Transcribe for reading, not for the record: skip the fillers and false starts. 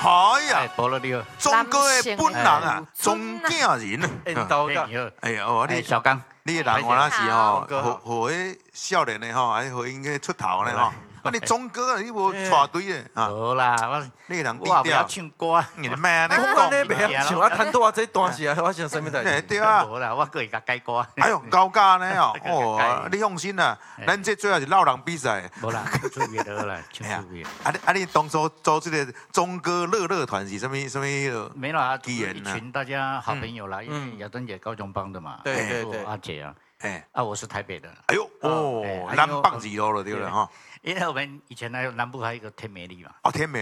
哎呀， 保罗六， 钟哥的本人啊，钟囝人啊。 缘投噶， 哎呀，哦，你小刚， 你的人原来是吼， 钟哥和迄少年的吼，还和应该出头呢吼。啊，你钟哥啊，你无带队的啊？ 无啦， 你个人低我不要调， 唱歌， 你卖安尼我讲， 咧袂晓唱，啊，谈多啊，这段时啊，发生什么代志？ 对啊。 无啦，我个会甲改歌。 哎呦，高价呢哦！哦，你放心啦，咱这最后是老人比赛。 无啦，出别的啦，唱出别。 你当初做这个钟哥乐团是什么？ 没啦， 机缘一群大家好朋友啦，因为亚敦姐高雄帮的嘛， 对阿姐啊， 哎， 我是台北的。 哎呦哦，南棒子路了对了哈。 因为我们以前还有南部还有一个天美丽嘛。 哦，天美